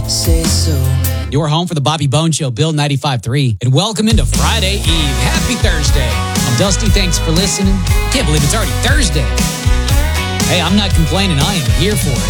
say so. You're home for the Bobby Bone Show, Bill 95.3. And welcome into Friday Eve. Happy Thursday. I'm Dusty. Thanks for listening. Can't believe it's already Thursday. Hey, I'm not complaining. I am here for it.